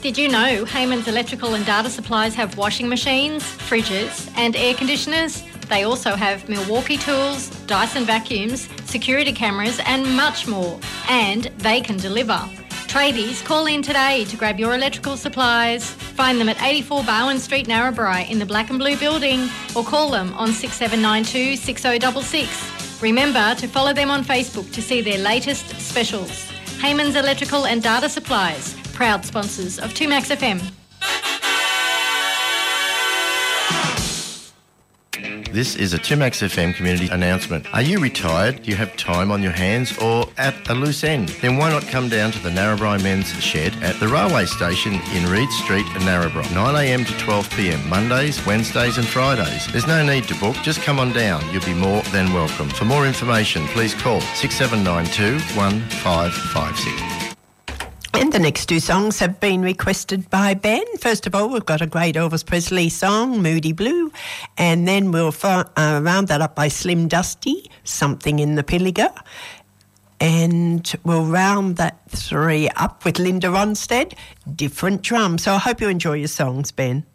Did you know Heyman's Electrical and Data Supplies have washing machines, fridges and air conditioners? They also have Milwaukee tools, Dyson vacuums, security cameras and much more. And they can deliver. Tradies, call in today to grab your electrical supplies. Find them at 84 Bowen Street, Narrabri in the Black and Blue building or call them on 6792 6066. Remember to follow them on Facebook to see their latest specials. Heyman's Electrical and Data Supplies, proud sponsors of 2Max FM. This is a 2Max FM community announcement. Are you retired? Do you have time on your hands or at a loose end? Then why not come down to the Narrabri Men's Shed at the railway station in Reed Street in Narrabri, 9am to 12pm, Mondays, Wednesdays and Fridays. There's no need to book, just come on down. You'll be more than welcome. For more information, please call 6792 1556. And the next two songs have been requested by Ben. First of all, we've got a great Elvis Presley song, Moody Blue, and then we'll round that up by Slim Dusty, Something in the Pilliga, and we'll round that three up with Linda Ronstadt, Different Drum. So I hope you enjoy your songs, Ben.